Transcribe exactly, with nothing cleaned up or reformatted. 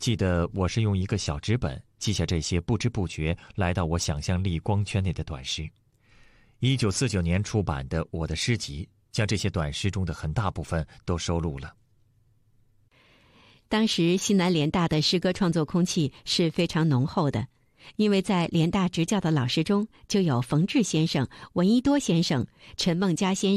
记得我是用一个小纸本记下这些不知不觉来到我想象力光圈内的短诗。一九四九年出版的《我的诗集》将这些短诗中的很大部分都收录了。 当时西南联大的诗歌创作空气是非常浓厚的，因为在联大执教的老师中就有冯至先生、闻一多先生、陈梦家先